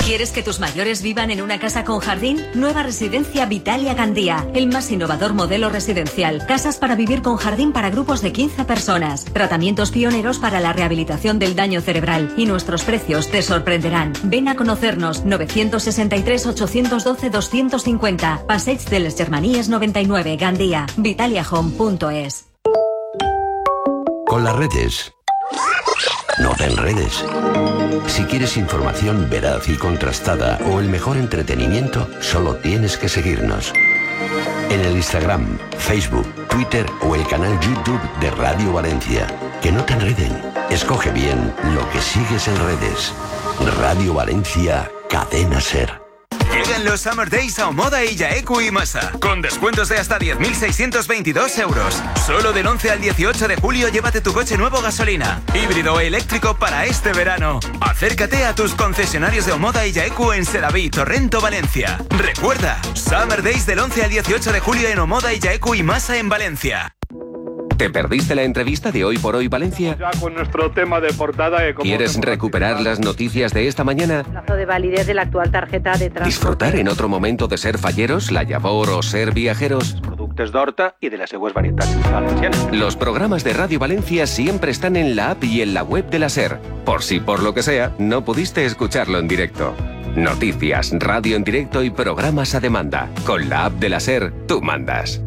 ¿Quieres que tus mayores vivan en una casa con jardín? Nueva residencia Vitalia Gandía, el más innovador modelo residencial. Casas para vivir con jardín para grupos de 15 personas. Tratamientos pioneros para la rehabilitación del daño cerebral. Y nuestros precios te sorprenderán. Ven a conocernos. 963 812 250. Passeig de les Germanies 99, Gandía. vitaliahome.es. Con las redes, no te enredes. Si quieres información veraz y contrastada o el mejor entretenimiento, solo tienes que seguirnos. En el Instagram, Facebook, Twitter o el canal YouTube de Radio Valencia. Que no te enreden. Escoge bien lo que sigues en redes. Radio Valencia, Cadena SER. Llegan los Summer Days a Omoda y Yaeku y Masa, con descuentos de hasta 10.622 euros. Solo del 11 al 18 de julio llévate tu coche nuevo gasolina, híbrido o eléctrico para este verano. Acércate a tus concesionarios de Omoda y Yaeku en Seraví, Torrento, Valencia. Recuerda, Summer Days del 11 al 18 de julio en Omoda y Yaeku y Masa en Valencia. ¿Te perdiste la entrevista de Hoy por Hoy Valencia? Ya con nuestro tema de portada... ¿Quieres recuperar las noticias de esta mañana? Plazo de validez de la actual tarjeta de transporte. ¿Disfrutar en otro momento de ser falleros, la llavor o ser viajeros? Productos d'horta y de las seues varietats valencianes. Los programas de Radio Valencia siempre están en la app y en la web de la SER, por si por lo que sea no pudiste escucharlo en directo. Noticias, radio en directo y programas a demanda. Con la app de la SER, tú mandas.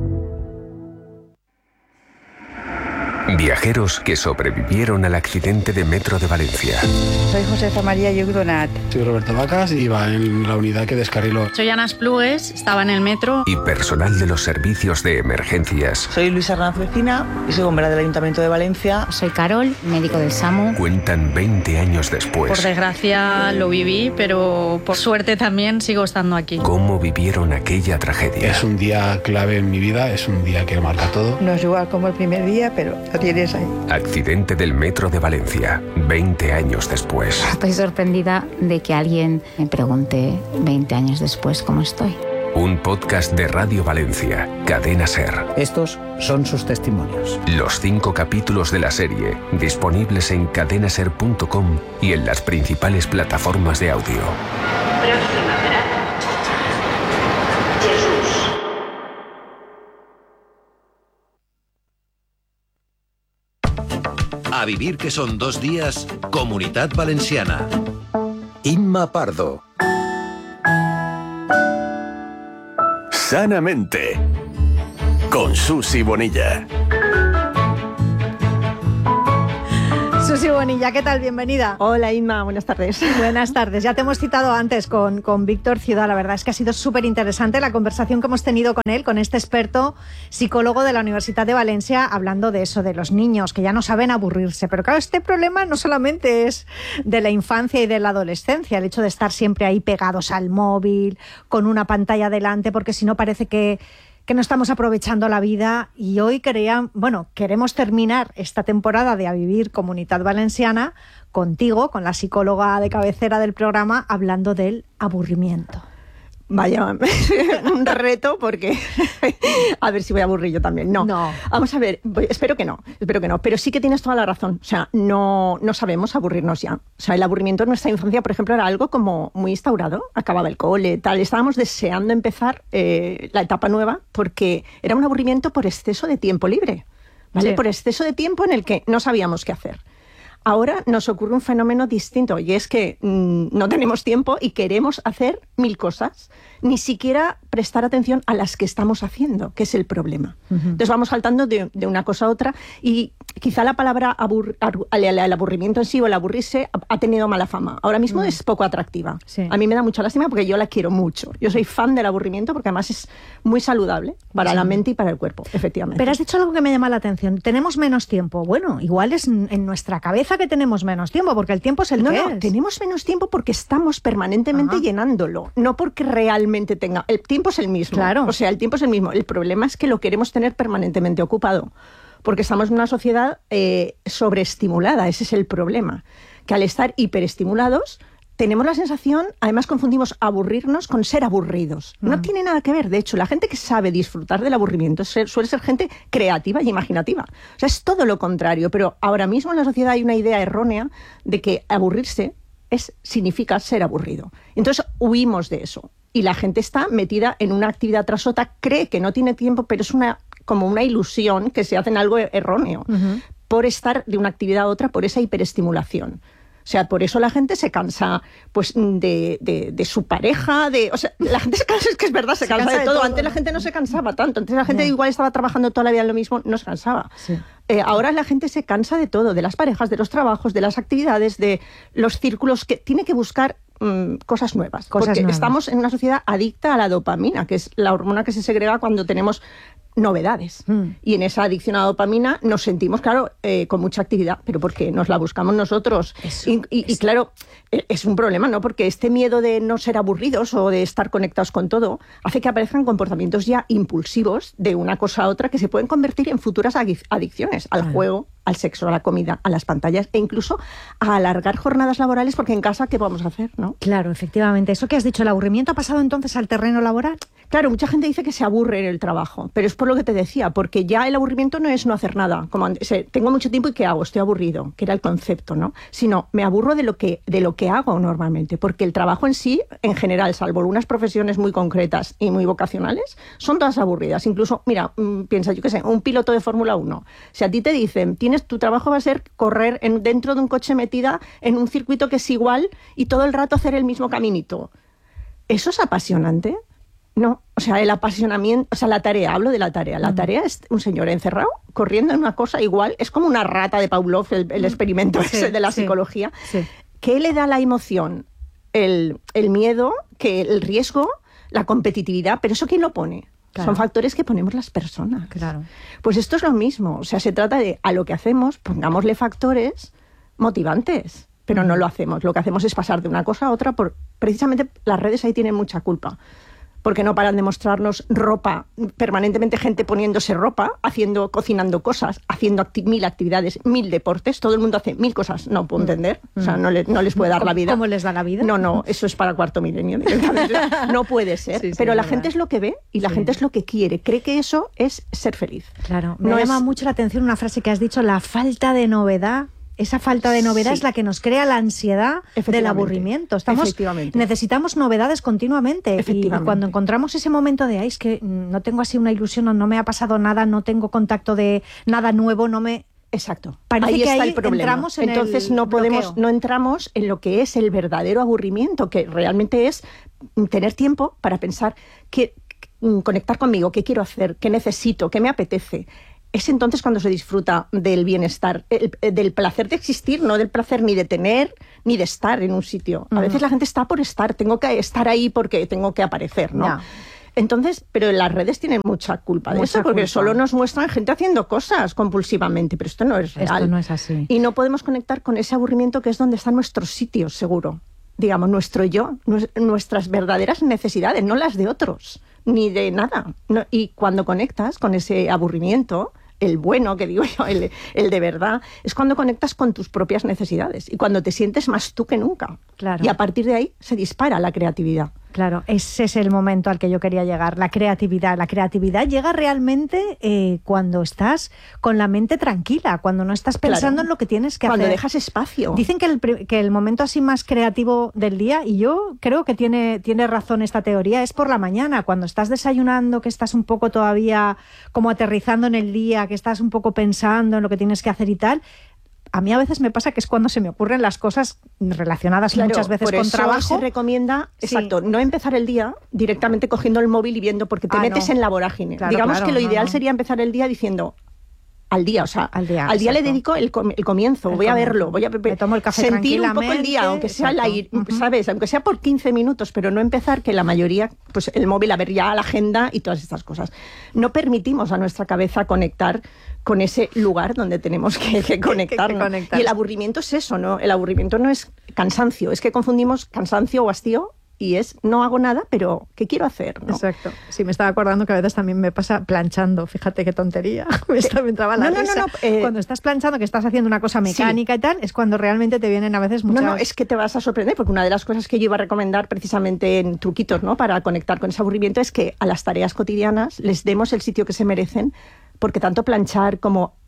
Viajeros que sobrevivieron al accidente de metro de Valencia. Soy Josefa María Yugdonat. Soy Roberto Vacas y iba en la unidad que descarriló. Soy Ana Esplugues, estaba en el metro. Y personal de los servicios de emergencias. Soy Luisa Hernández Vecina y soy bombera del Ayuntamiento de Valencia. Soy Carol, médico del SAMU. Cuentan 20 años después. Por desgracia lo viví, pero por suerte también sigo estando aquí. ¿Cómo vivieron aquella tragedia? Es un día clave en mi vida, es un día que marca todo. No es igual como el primer día, pero lo tienes ahí. Accidente del metro de Valencia, 20 años después. Estoy sorprendida de que alguien me pregunte 20 años después cómo estoy. Un podcast de Radio Valencia, Cadena SER. Estos son sus testimonios. Los 5 capítulos de la serie, disponibles en cadenaser.com y en las principales plataformas de audio. Próxima parada, Jesús. A vivir que son 2 días, Comunitat Valenciana. Inma Pardo. Sanamente. Con Susi Bonilla. Susi Bonilla, ¿qué tal? Bienvenida. Hola Inma, buenas tardes. Buenas tardes. Ya te hemos citado antes con Víctor Ciudad. La verdad es que ha sido súper interesante la conversación que hemos tenido con él, con este experto psicólogo de la Universidad de Valencia, hablando de eso, de los niños que ya no saben aburrirse. Pero claro, este problema no solamente es de la infancia y de la adolescencia, el hecho de estar siempre ahí pegados al móvil, con una pantalla delante, porque si no parece que no estamos aprovechando la vida. Y hoy queremos terminar esta temporada de A Vivir Comunitat Valenciana contigo, con la psicóloga de cabecera del programa, hablando del aburrimiento. Vaya, un reto, porque a ver si voy a aburrir yo también. No. Vamos a ver, espero que no, pero sí que tienes toda la razón. O sea, no sabemos aburrirnos ya. O sea, el aburrimiento en nuestra infancia, por ejemplo, era algo como muy instaurado. Acababa el cole, tal. Estábamos deseando empezar la etapa nueva, porque era un aburrimiento por exceso de tiempo libre, ¿vale? Sí. Por exceso de tiempo en el que no sabíamos qué hacer. Ahora nos ocurre un fenómeno distinto, y es que no tenemos tiempo y queremos hacer 1000 cosas, ni siquiera prestar atención a las que estamos haciendo, que es el problema. Uh-huh. Entonces vamos saltando de una cosa a otra, y quizá la palabra el aburrimiento en sí, o el aburrirse, ha tenido mala fama. Ahora mismo es poco atractiva. Sí. A mí me da mucha lástima porque yo la quiero mucho. Yo soy fan del aburrimiento porque además es muy saludable para la mente y para el cuerpo, efectivamente. Pero has dicho algo que me llama la atención. Tenemos menos tiempo. Bueno, igual es en nuestra cabeza que tenemos menos tiempo, porque el tiempo es el que es. Tenemos menos tiempo porque estamos permanentemente llenándolo, no porque realmente tenga... El tiempo es el mismo. Claro. O sea, el tiempo es el mismo. El problema es que lo queremos tener permanentemente ocupado, porque estamos en una sociedad sobreestimulada. Ese es el problema. Que al estar hiperestimulados, tenemos la sensación, además confundimos aburrirnos con ser aburridos. No tiene nada que ver. De hecho, la gente que sabe disfrutar del aburrimiento suele ser gente creativa y imaginativa. O sea, es todo lo contrario. Pero ahora mismo en la sociedad hay una idea errónea de que aburrirse significa ser aburrido. Entonces huimos de eso. Y la gente está metida en una actividad tras otra, cree que no tiene tiempo, pero es como una ilusión que se hace en algo erróneo por estar de una actividad a otra, por esa hiperestimulación. O sea, por eso la gente se cansa pues de su pareja, o sea, la gente se cansa, es que es verdad, se cansa de todo. Antes la gente no se cansaba tanto, antes la gente igual estaba trabajando toda la vida en lo mismo, no se cansaba. Sí. Ahora la gente se cansa de todo, de las parejas, de los trabajos, de las actividades, de los círculos, que tiene que buscar cosas nuevas. Porque estamos en una sociedad adicta a la dopamina, que es la hormona que se segrega cuando tenemos novedades. Y en esa adicción a la dopamina nos sentimos, claro, con mucha actividad, pero porque nos la buscamos nosotros. Y claro, es un problema, ¿no? Porque este miedo de no ser aburridos o de estar conectados con todo hace que aparezcan comportamientos ya impulsivos de una cosa a otra que se pueden convertir en futuras adicciones al juego, al sexo, a la comida, a las pantallas e incluso a alargar jornadas laborales, porque en casa, ¿qué vamos a hacer, no? Claro, efectivamente. Eso que has dicho, ¿el aburrimiento ha pasado entonces al terreno laboral? Claro, mucha gente dice que se aburre en el trabajo, pero es por lo que te decía, porque ya el aburrimiento no es no hacer nada, como tengo mucho tiempo y ¿qué hago? Estoy aburrido, que era el concepto, ¿no? Sino me aburro de lo que hago normalmente, porque el trabajo en sí, en general, salvo algunas profesiones muy concretas y muy vocacionales, son todas aburridas. Incluso, mira, piensa, yo qué sé, un piloto de Fórmula 1, si a ti te dicen, tu trabajo va a ser correr dentro de un coche metida en un circuito que es igual y todo el rato hacer el mismo caminito, ¿eso es apasionante? No, o sea, el apasionamiento, o sea, la tarea, hablo de la tarea. La tarea es un señor encerrado, corriendo en una cosa igual, es como una rata de Pavlov, el experimento ese de la psicología. Sí. ¿Qué le da la emoción? El miedo, el riesgo, la competitividad, pero ¿eso quién lo pone? Claro. Son factores que ponemos las personas. Claro. Pues esto es lo mismo, o sea, se trata de, a lo que hacemos, pongámosle factores motivantes, pero no lo hacemos. Lo que hacemos es pasar de una cosa a otra, precisamente las redes ahí tienen mucha culpa. Porque no paran de mostrarnos ropa, permanentemente gente poniéndose ropa, cocinando cosas, haciendo 1000 actividades, 1000 deportes, todo el mundo hace 1000 cosas, no puedo entender, o sea, no les puede dar la vida. ¿Cómo les da la vida? No, eso es para cuarto milenio directamente, no puede ser, pero la gente es lo que ve y la gente es lo que quiere, cree que eso es ser feliz. Claro, me llama mucho la atención una frase que has dicho, la falta de novedad. Esa falta de novedad es la que nos crea la ansiedad del aburrimiento. Necesitamos novedades continuamente. Y cuando encontramos ese momento de, es que no tengo así una ilusión, no me ha pasado nada, no tengo contacto de nada nuevo, no me... Exacto. Parece ahí que está ahí el problema. Entramos en Entonces no entramos en lo que es el verdadero aburrimiento, que realmente es tener tiempo para pensar, conectar conmigo, qué quiero hacer, qué necesito, qué me apetece. Es entonces cuando se disfruta del bienestar, del placer de existir, no del placer ni de tener ni de estar en un sitio. A veces la gente está por estar, tengo que estar ahí porque tengo que aparecer, ¿no? Ya. Entonces, pero las redes tienen mucha culpa de eso, porque solo nos muestran gente haciendo cosas compulsivamente, pero esto no es real. Esto no es así. Y no podemos conectar con ese aburrimiento que es donde están nuestros sitios, seguro. Digamos, nuestro yo, nuestras verdaderas necesidades, no las de otros, ni de nada. Y cuando conectas con ese aburrimiento, el bueno, que digo yo, el de verdad, es cuando conectas con tus propias necesidades y cuando te sientes más tú que nunca. Claro. Y a partir de ahí se dispara la creatividad. Claro, ese es el momento al que yo quería llegar, la creatividad. La creatividad llega realmente cuando estás con la mente tranquila, cuando no estás pensando en lo que tienes que hacer. Cuando dejas espacio. Dicen que el momento así más creativo del día, y yo creo que tiene razón esta teoría, es por la mañana, cuando estás desayunando, que estás un poco todavía como aterrizando en el día, que estás un poco pensando en lo que tienes que hacer y tal. A mí a veces me pasa que es cuando se me ocurren las cosas relacionadas muchas veces con trabajo. Se recomienda, no empezar el día directamente cogiendo el móvil y viendo, porque te metes en la vorágine. Claro, digamos que lo ideal sería empezar el día diciendo al día, o sea, al día le dedico el comienzo, voy a verlo, me tomo el café, sentir un poco el día, aunque sea ¿sabes? Aunque sea por 15 minutos, pero no empezar que la mayoría, pues el móvil, a ver ya la agenda y todas estas cosas. No permitimos a nuestra cabeza conectar con ese lugar donde tenemos que conectarnos. Y el aburrimiento es eso, ¿no? El aburrimiento no es cansancio, es que confundimos cansancio o hastío y es no hago nada, pero ¿qué quiero hacer? ¿No? Exacto. Sí, me estaba acordando que a veces también me pasa planchando, fíjate qué tontería. me entraba la risa. Cuando estás planchando, que estás haciendo una cosa mecánica y tal, es cuando realmente te vienen a veces muchas... No, es que te vas a sorprender, porque una de las cosas que yo iba a recomendar precisamente en truquitos, ¿no?, para conectar con ese aburrimiento, es que a las tareas cotidianas les demos el sitio que se merecen, porque tanto planchar como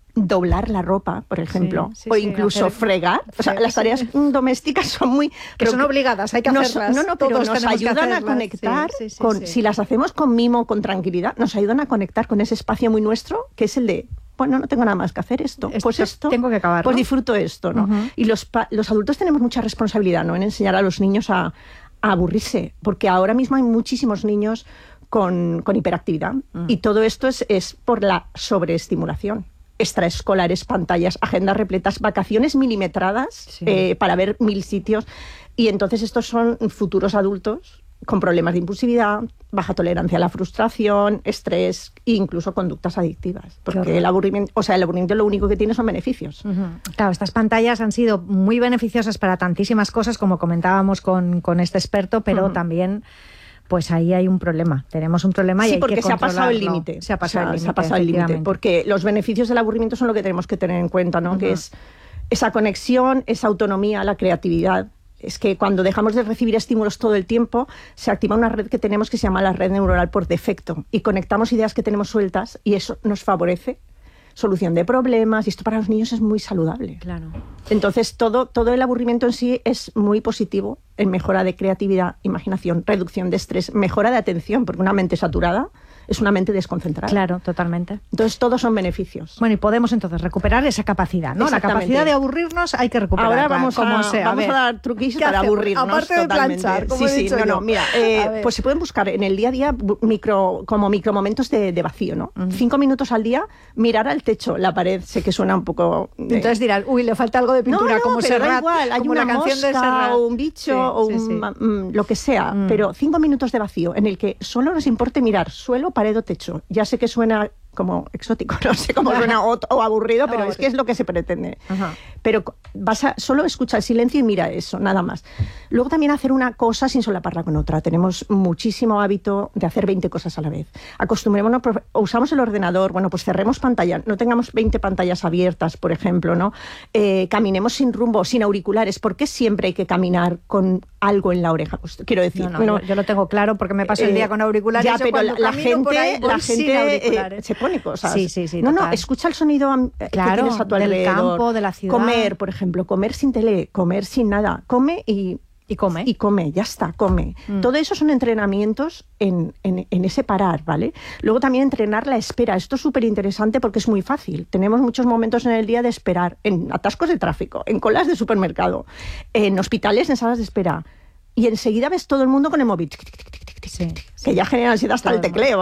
doblar la ropa, por ejemplo, o incluso fregar. O sea, las tareas domésticas son muy... Que son obligadas, hay que hacerlas. Pero nos ayudan a conectar, si las hacemos con mimo, con tranquilidad, nos ayudan a conectar con ese espacio muy nuestro, que es el de, bueno, no tengo nada más que hacer pues esto, tengo que acabar, pues disfruto esto, ¿no? Y los adultos tenemos mucha responsabilidad, ¿no?, en enseñar a los niños a aburrirse, porque ahora mismo hay muchísimos niños con hiperactividad, y todo esto es por la sobreestimulación. Extraescolares, pantallas, agendas repletas, vacaciones milimetradas para ver 1000 sitios. Y entonces estos son futuros adultos con problemas de impulsividad, baja tolerancia a la frustración, estrés e incluso conductas adictivas. Porque el aburrimiento lo único que tiene son beneficios. Claro, estas pantallas han sido muy beneficiosas para tantísimas cosas, como comentábamos con este experto, pero también... Pues ahí hay un problema, tenemos un problema y hay que controlarlo. Sí, porque se ha pasado el límite. Se ha pasado el límite, porque los beneficios del aburrimiento son lo que tenemos que tener en cuenta, ¿no? Que es esa conexión, esa autonomía, la creatividad. Es que cuando dejamos de recibir estímulos todo el tiempo, se activa una red que tenemos que se llama la red neuronal por defecto, y conectamos ideas que tenemos sueltas y eso nos favorece solución de problemas, y esto para los niños es muy saludable. Claro. Entonces, todo el aburrimiento en sí es muy positivo en mejora de creatividad, imaginación, reducción de estrés, mejora de atención, porque una mente saturada es una mente desconcentrada. Claro, totalmente. Entonces, todos son beneficios. Bueno, y podemos entonces recuperar esa capacidad, ¿no? La capacidad de aburrirnos hay que recuperarla. Ahora vamos a dar truquillos para aburrirnos. Aparte de planchar, como he dicho yo. Mira, pues se pueden buscar en el día a día como micromomentos de vacío, ¿no? 5 minutos al día, mirar al techo, la pared, sé que suena un poco... Entonces dirán, uy, le falta algo de pintura, como pero Serrat, da igual, hay como una la canción mosca, de Serrat. o un bicho, o lo que sea, pero 5 minutos de vacío en el que solo nos importe mirar suelo, pared o techo. Ya sé que suena como exótico, no sé cómo suena, o aburrido, pero es que es lo que se pretende. Pero solo escucha el silencio y mira eso, nada más. Luego también hacer una cosa sin solaparla con otra. Tenemos muchísimo hábito de hacer 20 cosas a la vez. Acostumbrémonos, usamos el ordenador, bueno, pues cerremos pantalla, no tengamos 20 pantallas abiertas, por ejemplo, ¿no? Caminemos sin rumbo, sin auriculares. ¿Por qué siempre hay que caminar con algo en la oreja? Pues, quiero decir, yo lo tengo claro porque me paso el día con auriculares. Ya, pero la gente se pone cosas. Sí, escucha el sonido que tienes a tu alrededor. Del campo, de la ciudad. Comer, por ejemplo, comer sin tele, comer sin nada. Come y come, ya está, come. Todo eso son entrenamientos en ese parar, ¿vale? Luego también entrenar la espera. Esto es súper interesante porque es muy fácil. Tenemos muchos momentos en el día de esperar, en atascos de tráfico, en colas de supermercado, en hospitales, en salas de espera. Y enseguida ves todo el mundo con el móvil. Que ya genera ansiedad hasta el tecleo.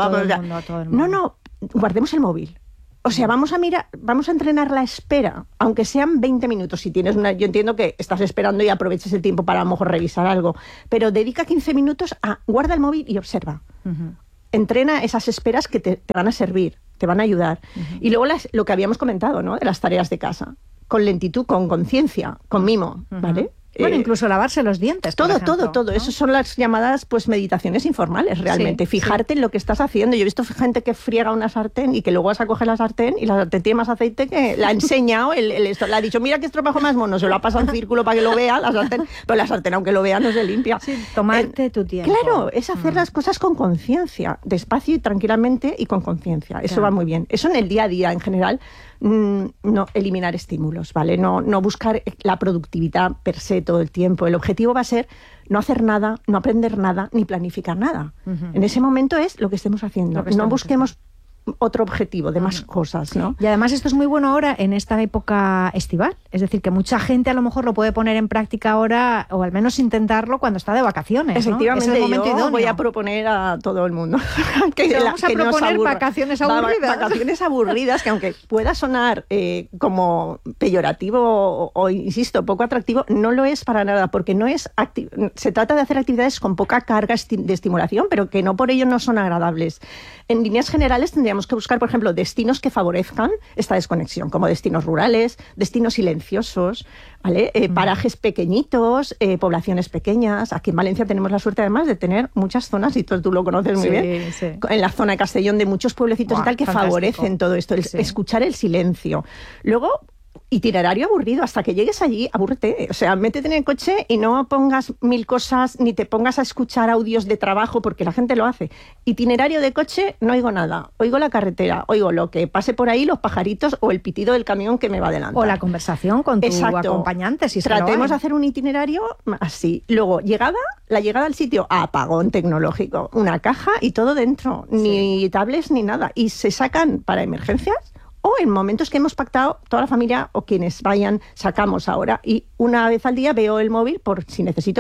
No, guardemos el móvil. O sea, vamos a entrenar la espera, aunque sean 20 minutos. Si tienes yo entiendo que estás esperando y aproveches el tiempo para a lo mejor revisar algo, pero dedica 15 minutos a guarda el móvil y observa. Entrena esas esperas que te van a servir, te van a ayudar. Y luego lo que habíamos comentado, ¿no? De las tareas de casa, con lentitud, con conciencia, con mimo, ¿vale? Bueno, incluso lavarse los dientes. Todo. ¿no? Esas son las llamadas meditaciones informales, realmente. Fijarte en lo que estás haciendo. Yo he visto gente que friega una sartén y que luego vas a coger la sartén y la sartén tiene más aceite que la ha enseñado. Le ha dicho, mira que estropajo más mono. Se lo ha pasado en círculo para que lo vea la sartén. Pero la sartén, aunque lo vea, no se limpia. Tomarte tu tiempo. Claro, es hacer las cosas con conciencia, despacio y tranquilamente y con conciencia. Eso va muy bien. Eso en el día a día, en general, no eliminar estímulos, ¿vale? No buscar la productividad per se todo el tiempo. El objetivo va a ser no hacer nada, no aprender nada, ni planificar nada. En ese momento es lo que estemos haciendo. No busquemos otro objetivo de más cosas, ¿no? Y además esto es muy bueno ahora en esta época estival. Es decir, que mucha gente a lo mejor lo puede poner en práctica ahora, o al menos intentarlo cuando está de vacaciones, Efectivamente, ¿no? Es el momento idóneo. Voy a proponer a todo el mundo vamos a proponer vacaciones aburridas. Vacaciones aburridas, que aunque pueda sonar como peyorativo o, insisto, poco atractivo, no lo es para nada, porque no es se trata de hacer actividades con poca carga de estimulación, pero que no por ello no son agradables. En líneas generales tendríamos que buscar, por ejemplo, destinos que favorezcan esta desconexión, como destinos rurales, destinos silenciosos, ¿vale? Parajes pequeñitos, poblaciones pequeñas. Aquí en Valencia tenemos la suerte además de tener muchas zonas, y tú lo conoces muy bien, en la zona de Castellón, de muchos pueblecitos y tal, que favorecen todo esto, escuchar el silencio. Luego, itinerario aburrido, hasta que llegues allí, abúrrete. O sea, métete en el coche y no pongas 1000 cosas, ni te pongas a escuchar audios de trabajo, porque la gente lo hace. Itinerario de coche, no oigo nada. Oigo la carretera, oigo lo que pase por ahí, los pajaritos o el pitido del camión que me va adelante. O la conversación con tu acompañante, si Tratemos de hacer un itinerario así. Luego, la llegada al sitio, apagón tecnológico. Una caja y todo dentro. Ni tablets ni nada. Y se sacan para emergencias, o en momentos que hemos pactado toda la familia o quienes vayan, sacamos ahora. Y una vez al día veo el móvil por si necesito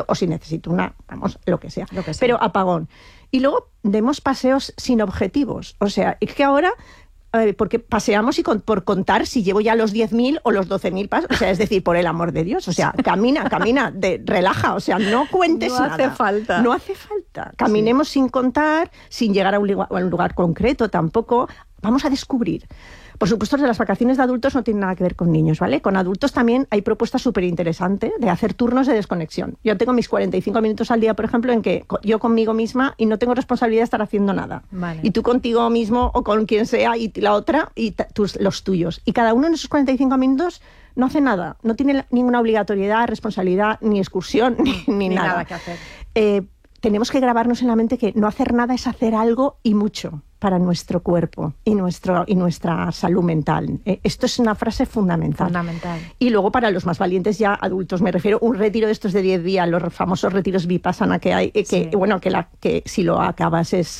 lo que sea. Pero apagón. Y luego demos paseos sin objetivos. O sea, es que ahora... porque paseamos por contar si llevo ya los 10.000 o los 12.000 pasos. O sea, es decir, por el amor de Dios. O sea, camina, relaja. O sea, no cuentes nada. No hace falta. Caminemos sin contar, sin llegar a un lugar concreto tampoco. Vamos a descubrir. Por supuesto, las vacaciones de adultos no tienen nada que ver con niños, ¿vale? Con adultos también hay propuestas súper interesantes de hacer turnos de desconexión. Yo tengo mis 45 minutos al día, por ejemplo, en que yo conmigo misma y no tengo responsabilidad de estar haciendo nada. Vale. Y tú contigo mismo o con quien sea y la otra y los tuyos. Y cada uno en esos 45 minutos no hace nada. No tiene ninguna obligatoriedad, responsabilidad, ni excursión, ni nada que hacer. Tenemos que grabarnos en la mente que no hacer nada es hacer algo y mucho para nuestro cuerpo y nuestra salud mental. Esto es una frase fundamental. Y luego para los más valientes ya adultos, me refiero un retiro de estos de 10 días, los famosos retiros vipassana que hay, que si lo acabas eres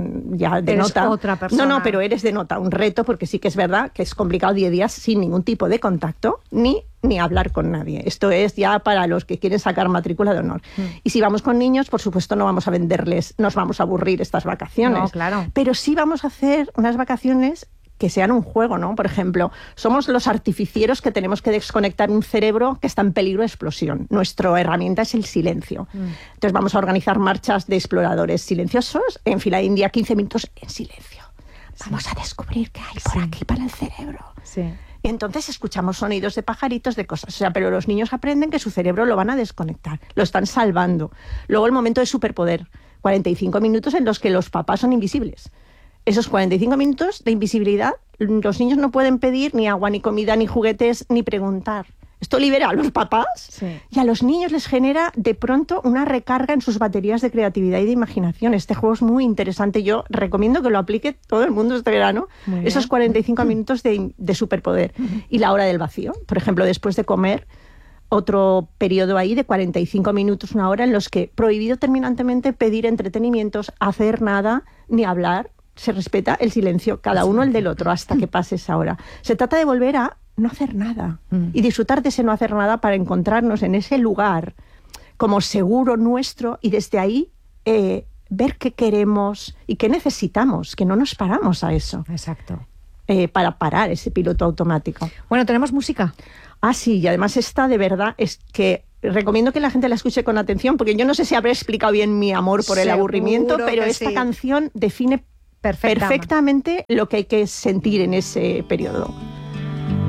otra persona. No, pero eres de nota, un reto, porque sí que es verdad que es complicado 10 días sin ningún tipo de contacto, ni hablar con nadie. Esto es ya para los que quieren sacar matrícula de honor. Y si vamos con niños, por supuesto no vamos a venderles, nos vamos a aburrir estas vacaciones. No, claro. Pero sí vamos a hacer unas vacaciones que sean un juego, ¿no? Por ejemplo, somos los artificieros que tenemos que desconectar un cerebro que está en peligro de explosión. Nuestra herramienta es el silencio. Entonces vamos a organizar marchas de exploradores silenciosos en fila india, 15 minutos en silencio. Vamos a descubrir qué hay por aquí para el cerebro. Sí. Y entonces escuchamos sonidos de pajaritos, de cosas. O sea, pero los niños aprenden que su cerebro lo van a desconectar, lo están salvando. Luego el momento de superpoder, 45 minutos en los que los papás son invisibles. Esos 45 minutos de invisibilidad, los niños no pueden pedir ni agua, ni comida, ni juguetes, ni preguntar. Esto libera a los papás y a los niños les genera de pronto una recarga en sus baterías de creatividad y de imaginación. Este juego es muy interesante. Yo recomiendo que lo aplique todo el mundo este verano. Esos 45 minutos de superpoder. Y la hora del vacío. Por ejemplo, después de comer, otro periodo ahí de 45 minutos, una hora, en los que prohibido terminantemente pedir entretenimientos, hacer nada, ni hablar. Se respeta el silencio, cada uno el del otro, hasta que pase esa hora. Se trata de volver a no hacer nada y disfrutar de ese no hacer nada para encontrarnos en ese lugar como seguro nuestro y desde ahí ver qué queremos y qué necesitamos, que no nos paramos a eso. Exacto. Para parar ese piloto automático. Bueno, ¿tenemos música? Ah, sí, y además esta de verdad es que recomiendo que la gente la escuche con atención, porque yo no sé si habré explicado bien mi amor por el aburrimiento, pero esta canción define perfectamente lo que hay que sentir en ese periodo.